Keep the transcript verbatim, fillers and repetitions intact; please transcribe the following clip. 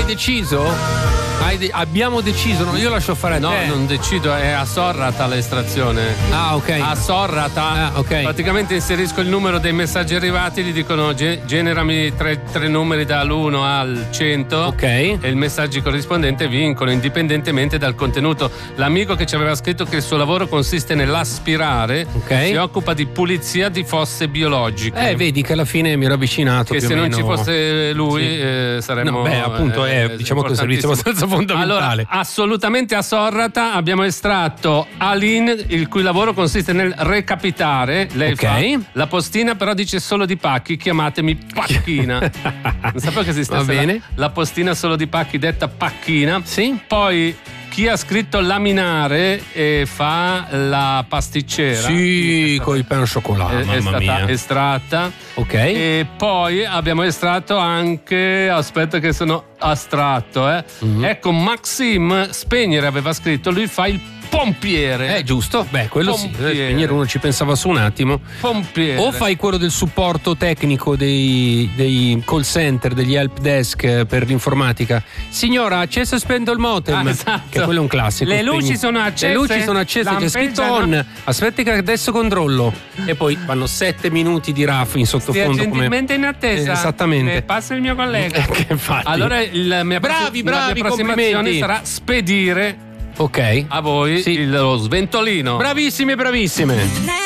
hai deciso? Hai de- abbiamo deciso, no, io lascio fare a No, te. non decido, è a Sorrata l'estrazione. Ah, ok. A Sorrata. Ah, ok. Praticamente inserisco il numero dei messaggi arrivati, gli dicono ge- generami tre, tre numeri dall'uno al cento. Ok. E i messaggi corrispondenti vincono indipendentemente dal contenuto. L'amico che ci aveva scritto che il suo lavoro consiste nell'aspirare, Ok. si occupa di pulizia di fosse biologiche. Eh, vedi che alla fine mi ero avvicinato. Che più se o non meno. ci fosse lui, Sì. eh, saremmo. No, beh, appunto, è, eh, diciamo che è un servizio importantissimo. abbastanza fondamentale. Allora, assolutamente a Sorrata abbiamo estratto Aline, il cui lavoro consiste nel recapitare. Lei Ok. fa la postina, però dice solo di pacchi, chiamatemi Pacchina. Non sapevo che esistesse Va bene. La, la postina solo di pacchi, detta Pacchina. Sì. Poi chi ha scritto laminare e fa la pasticcera. Sì, con i pain au chocolat, È, è mamma stata mia. estratta. Ok. E poi abbiamo estratto anche, aspetta che sono astratto, eh. Mhm. Ecco, Maxim Spegnere aveva scritto, lui fa il pompiere. Eh, giusto? Beh, quello sì. Pompiere. Eh, Spegnere uno ci pensava su un attimo. Pompiere. O fai quello del supporto tecnico dei, dei call center, degli help desk eh, per l'informatica. Signora, acceso e spento il modem. Ah, esatto. Che quello è un classico. Le Spegni- luci sono accese, Le luci sono accese, c'è scritto lampeggiano. on. Aspetti che adesso controllo. E poi vanno sette minuti di raff in Stia sottofondo. come- gentilmente in attesa. Eh, esattamente. Le passa il mio collega. Eh, che infatti. Allora la mia, Bravi, prossima- la bravi, mia prossima azione complimenti. sarà spedire Ok. a voi Sì. il- lo sventolino. Bravissime, bravissime.